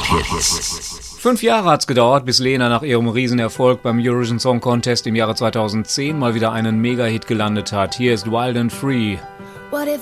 Hits. 5 Jahre hat's gedauert, bis Lena nach ihrem Riesenerfolg beim Eurovision Song Contest im Jahre 2010 mal wieder einen Mega-Hit gelandet hat. Hier ist Wild and Free. What if